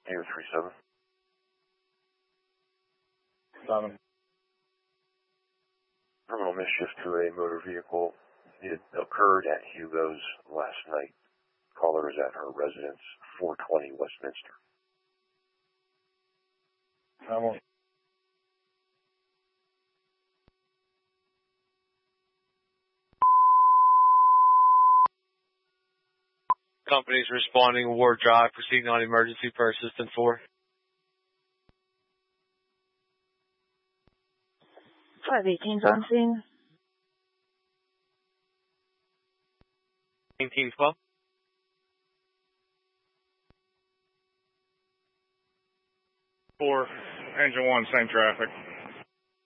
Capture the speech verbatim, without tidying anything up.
zero three seven. Seven. Criminal mischief to a motor vehicle. It occurred at Hugo's last night. Caller is at her residence, four twenty Westminster. I won't. Company's responding, Ward Drive, proceeding on emergency per assistant four. five eighteen's on scene. nineteen twelve. Four, engine one, same traffic.